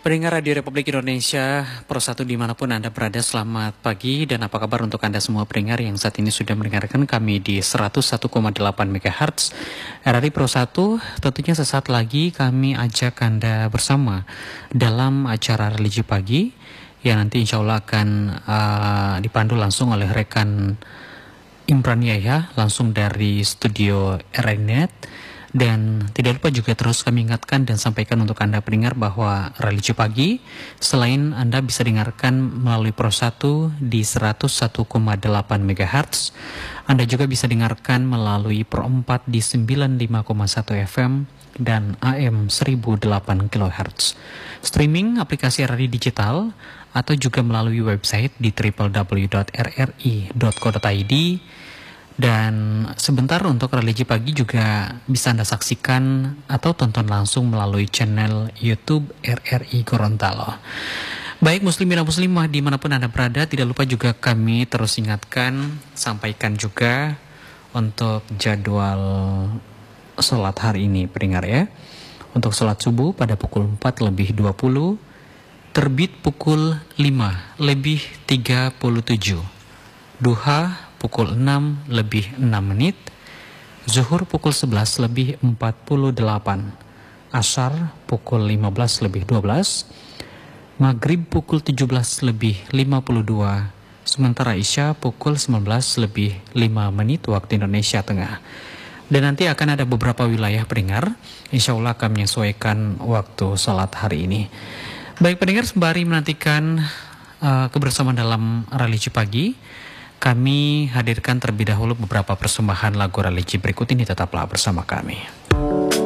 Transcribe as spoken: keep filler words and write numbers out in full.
Pendengar Radio Republik Indonesia, Pro satu dimanapun Anda berada, selamat pagi dan apa kabar untuk Anda semua pendengar yang saat ini sudah mendengarkan kami di seratus satu koma delapan megahertz R R I Pro satu. Tentunya sesaat lagi kami ajak Anda bersama dalam acara Religi Pagi yang nanti insya Allah akan uh, dipandu langsung oleh rekan Imran Yahya langsung dari studio R R I Net. Dan tidak lupa juga terus kami ingatkan dan sampaikan untuk Anda pendengar bahwa Religi Pagi selain Anda bisa dengarkan melalui Pro satu di seratus satu koma delapan megahertz, Anda juga bisa dengarkan melalui Pro empat di sembilan puluh lima koma satu F M dan A M seribu delapan kilohertz. Streaming aplikasi R R I Digital atau juga melalui website di w w w dot r r i dot co dot i d. Dan sebentar untuk Religi Pagi juga bisa Anda saksikan atau tonton langsung melalui channel YouTube R R I Gorontalo. Baik muslimin dan muslimah dimanapun Anda berada, tidak lupa juga kami terus ingatkan, sampaikan juga untuk jadwal sholat hari ini pendengar ya. Untuk sholat subuh pada pukul empat lebih dua puluh, terbit pukul lima lebih tiga puluh tujuh, duha pukul enam lebih enam menit, zuhur pukul sebelas lebih empat puluh delapan, asar pukul lima belas lebih dua belas, maghrib pukul tujuh belas lebih lima puluh dua, sementara isya pukul sembilan belas lebih lima menit waktu Indonesia Tengah. Dan nanti akan ada beberapa wilayah pendengar, insya Allah akan menyesuaikan waktu sholat hari ini. Baik pendengar, sembari menantikan uh, kebersamaan dalam Religi Pagi, kami hadirkan terlebih dahulu beberapa persembahan lagu religi berikut ini. Tetaplah bersama kami.